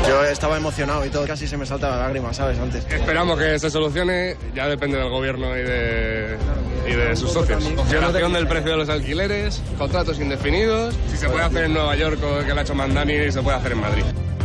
Yo estaba emocionado y todo, casi se me salta la lágrima, ¿sabes? Antes. Esperamos que se solucione, ya depende del gobierno y de sus socios. Congelación del precio de los alquileres, contratos indefinidos, si se puede hacer en Nueva York o que lo ha hecho Mandani, se puede hacer en Madrid.